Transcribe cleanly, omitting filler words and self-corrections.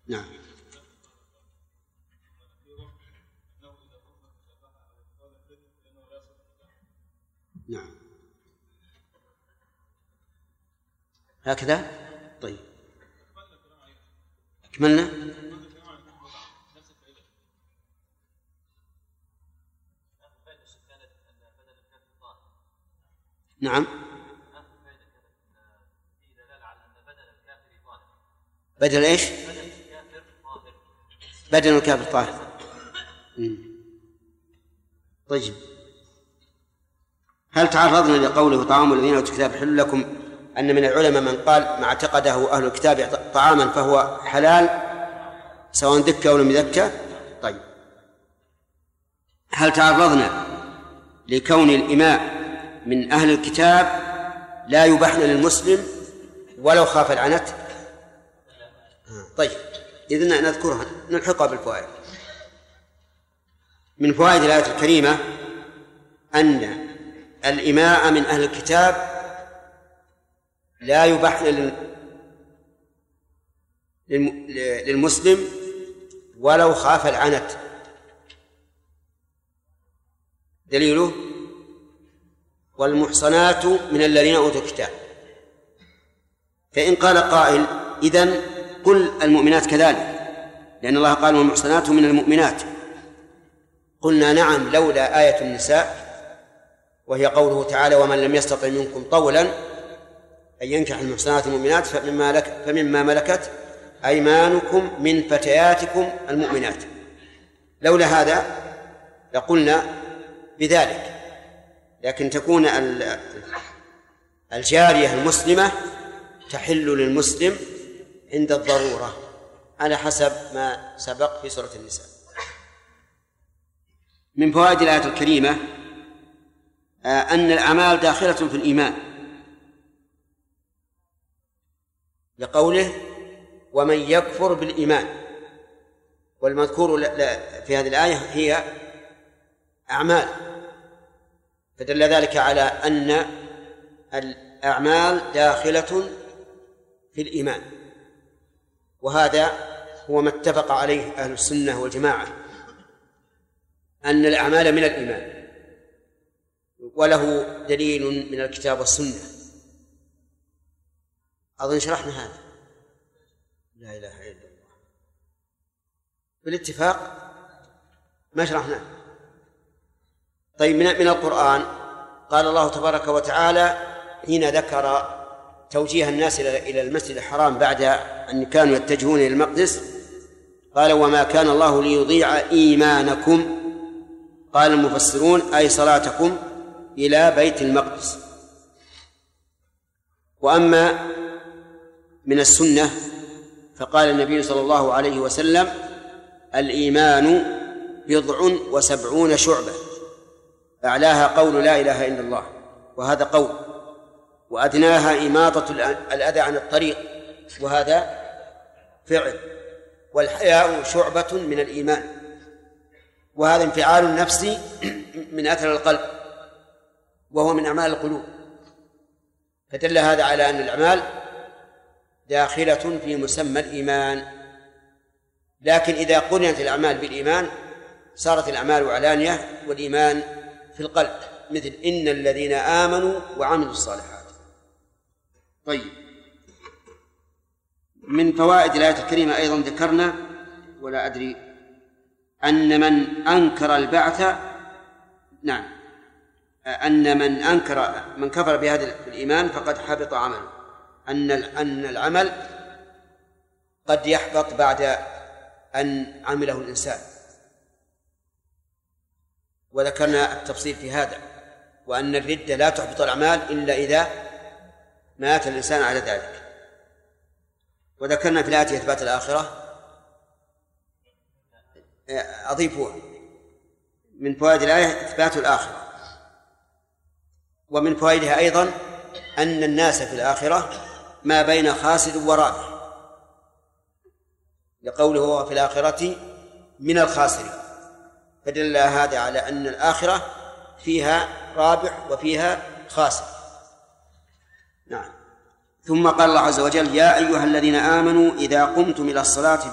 نعم. نعم هكذا. طيب أكملنا. نعم بدل إيش؟ بدل الكافر طاهر. طيب هل تعرضنا لقوله طعام الذين أوتوا الكتاب حل لكم أن من العلماء من قال ما اعتقده أهل الكتاب طعاما فهو حلال سواء دكة أو لم يدكة؟ طيب هل تعرضنا لكون الإماء من أهل الكتاب لا يباح للمسلم ولو خاف العنت؟ طيب إذن نذكرها نلحقها بالفوائد. من فوائد الآية الكريمة أن الإماء من أهل الكتاب لا يباح للمسلم ولو خاف العنت. دليله والمحصنات من الذين أوتوا الكتاب. فإن قال قائل إذن كل المؤمنات كذلك، لأن الله قال والمحصنات من المؤمنات. قلنا نعم لولا آية النساء وهي قوله تعالى ومن لم يستطع منكم طولا أن ينكح المحصنات المؤمنات فمما ملكت أيمانكم من فتياتكم المؤمنات. لولا هذا لقلنا بذلك، لكن تكون الجارية المسلمة تحل للمسلم عند الضرورة على حسب ما سبق في سورة النساء. من فوائد الآية الكريمة أن الأعمال داخلة في الإيمان، لقوله ومن يكفر بالإيمان، والمذكور في هذه الآية هي أعمال، فدل ذلك على أن الأعمال داخلة في الإيمان، وهذا هو ما اتفق عليه أهل السنة والجماعة أن الأعمال من الإيمان، وله دليل من الكتاب والسنة. أظن شرحنا هذا، لا إله إلا الله، بالاتفاق ما شرحناه. طيب من القرآن قال الله تبارك وتعالى حين ذكر توجيه الناس إلى المسجد الحرام بعد أن كانوا يتجهون إلى المقدس قال وما كان الله ليضيع إيمانكم، قال المفسرون أي صلاتكم إلى بيت المقدس. وأما من السنة فقال النبي صلى الله عليه وسلم الإيمان 70 شعبة أعلاها قول لا إله إلا الله، وهذا قول، وأدناها إماطة الأذى عن الطريق، وهذا فعل، والحياء شعبة من الإيمان، وهذا انفعال نفسي من أثر القلب وهو من أعمال القلوب. فدل هذا على أن الأعمال داخلة في مسمى الإيمان، لكن إذا قرنت الأعمال بالإيمان صارت الأعمال علانية والإيمان في القلب، مثل إن الذين آمنوا وعملوا الصالحات. طيب من فوائد الآية الكريمة أيضا ذكرنا ولا أدري أن من أنكر البعث، نعم، أن من كفر بهذا الإيمان فقد حبط عمله، أن العمل قد يحبط بعد أن عمله الإنسان، وذكرنا التفصيل في هذا، وأن الردة لا تحبط الأعمال إلا إذا مات الإنسان على ذلك. وذكرنا في الآية إثبات الآخرة، أضيفوها من فوائد الآية إثبات الآخرة. ومن فوائدها أيضا أن الناس في الآخرة ما بين خاسر ورابح، لقوله هو في الآخرة من الخاسرين، فدل هذا على أن الآخرة فيها رابح وفيها خاسر. نعم. ثم قال الله عز وجل يا أيها الذين آمنوا إذا قمتم إلى الصلاة